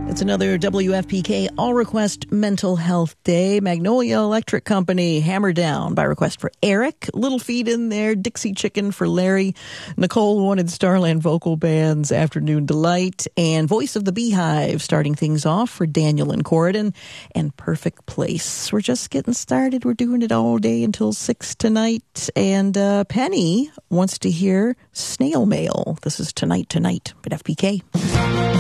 It's another WFPK All Request Mental Health Day. Magnolia Electric Company, Hammer Down by request for Eric. Little Feet in there, Dixie Chicken for Larry. Nicole wanted Starland Vocal Band's Afternoon Delight. And Voice of the Beehive starting things off for Daniel and Corridon. And Perfect Place. We're just getting started. We're doing it all day until 6 tonight. And Penny wants to hear Snail Mail. This is Tonight at FPK.